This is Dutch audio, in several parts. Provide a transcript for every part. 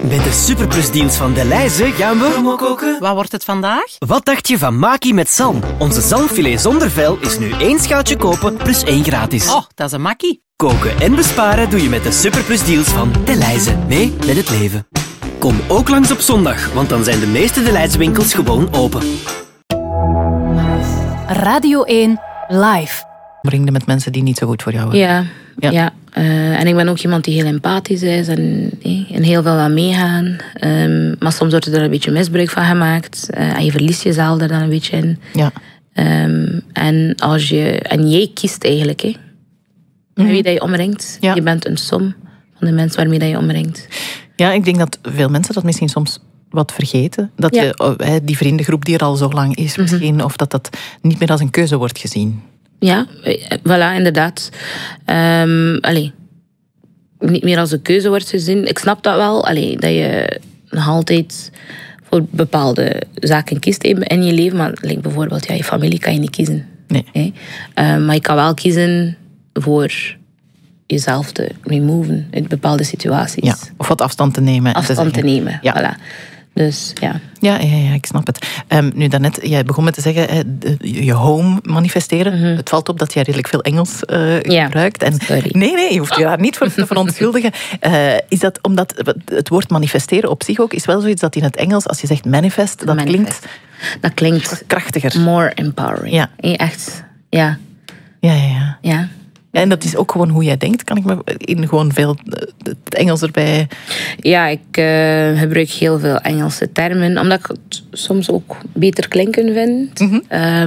Met de superplusdeals van Delhaize gaan we promo koken. Wat wordt het vandaag? Wat dacht je van Maki met zalm? Onze zalmfilet zonder vel is nu 1 schaaltje kopen plus 1 gratis. Oh, dat is een makkie. Koken en besparen doe je met de superplusdeals van Delhaize. Mee met het leven. Kom ook langs op zondag, want dan zijn de meeste Delhaize winkels gewoon open. Radio 1 Live. Omringde met mensen die niet zo goed voor jou zijn. Ja. Ja. En ik ben ook iemand die heel empathisch is en heel veel aan meegaan. Maar soms wordt er een beetje misbruik van gemaakt. En je verliest jezelf er dan een beetje in. Ja. En jij kiest eigenlijk, hè, met wie dat je omringt. Ja. Je bent een som van de mensen waarmee dat je omringt. Ja, ik denk dat veel mensen dat misschien soms wat vergeten. Dat je die vriendengroep die er al zo lang is misschien, of dat niet meer als een keuze wordt gezien. Ja, voilà, inderdaad. Niet meer als een keuze wordt gezien. Ik snap dat wel, dat je nog altijd voor bepaalde zaken kiest in je leven. Maar bijvoorbeeld, je familie kan je niet kiezen. Nee. Maar je kan wel kiezen voor jezelf te removen uit bepaalde situaties. Ja, of wat afstand te nemen. Afstand te nemen, ja. Voilà. Dus ja. Ja, ik snap het. Nu daarnet, jij begon met te zeggen, je home manifesteren. Het valt op dat jij redelijk veel Engels gebruikt. En sorry. Nee, je hoeft je daar niet voor te verontschuldigen. Is dat omdat het woord manifesteren op zich ook is wel zoiets dat in het Engels, als je zegt manifest, Dat klinkt krachtiger. More empowering. Ja. Echt, ja. Ja. En dat is ook gewoon hoe jij denkt, kan ik me in gewoon veel het Engels erbij. Ja, ik gebruik heel veel Engelse termen, omdat ik het soms ook beter klinken vind.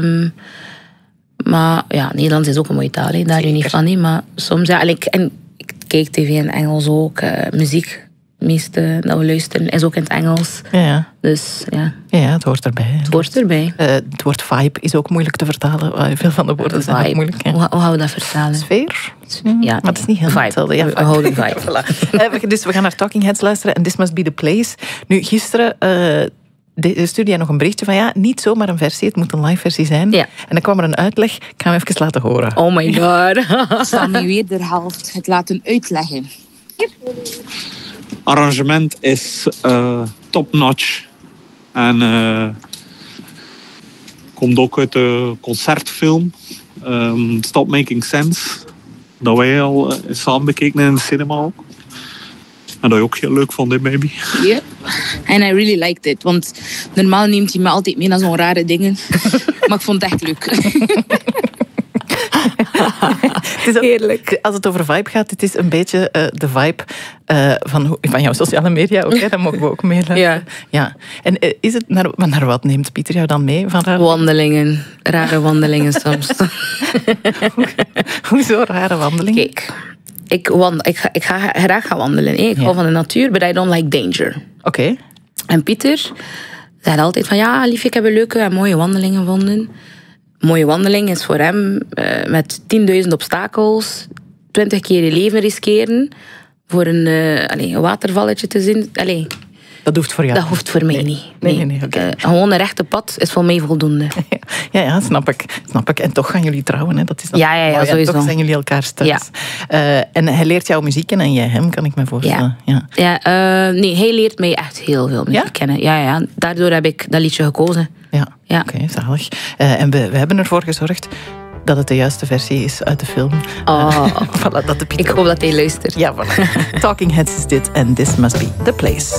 Maar ja, Nederlands is ook een mooie taal, hè. Daar niet van. Hè. Maar soms, ik kijk tv in Engels ook, muziek. Het meeste dat we luisteren is ook in het Engels. Ja. Dus ja. Ja, het hoort erbij. Het hoort erbij. Het woord vibe is ook moeilijk te vertalen. Veel van de woorden zijn ook moeilijk. Hè? Hoe gaan we dat vertalen? Sfeer? Ja, maar het is niet helemaal hetzelfde. Ja, we houden vibe. Voilà. Dus we gaan naar Talking Heads luisteren en This Must Be The Place. Nu, gisteren stuurde jij nog een berichtje van niet zomaar een versie, het moet een live versie zijn. Ja. En dan kwam er een uitleg. Ik ga hem even laten horen. Oh my god. Sammy Wederhelft het laten uitleggen. Arrangement is top-notch. En komt ook uit de concertfilm Stop Making Sense. Dat wij al samen bekeken in de cinema ook. En dat je ook heel leuk vond, baby. Ja. En I really liked it. Want normaal neemt hij me altijd mee naar zo'n rare dingen. Maar ik vond het echt leuk. Het is heerlijk. Als het over vibe gaat, het is een beetje de vibe van jouw sociale media ook. Hè? Dat mogen we ook meeluisteren. Ja. En is het naar wat neemt Pieter jou dan mee? Van Wandelingen. Rare wandelingen soms. Hoezo rare wandelingen? Kijk, ik ga graag gaan wandelen. Ik hou van de natuur, but I don't like danger. Oké. En Pieter zei altijd van, ja, lief, ik heb leuke en mooie wandelingen gevonden. Mooie wandeling is voor hem met 10.000 obstakels, 20 keer je leven riskeren, voor een watervalletje te zien. Dat hoeft voor jou. Dat hoeft voor mij niet. Nee, okay. Gewoon een rechte pad is voor mij voldoende. Ja, snap ik. En toch gaan jullie trouwen, hè? Dat is ja, sowieso. Toch zijn jullie elkaars thuis. Ja. En hij leert jouw muziek kennen en jij hem, kan ik me voorstellen. Nee, hij leert mij echt heel veel muziek kennen. Ja. Daardoor heb ik dat liedje gekozen. Ja. Oké, zalig. En we hebben ervoor gezorgd dat het de juiste versie is uit de film. Voilà, dat de ik hoop dat hij luistert. Ja, voilà. Talking Heads is dit en This Must Be The Place.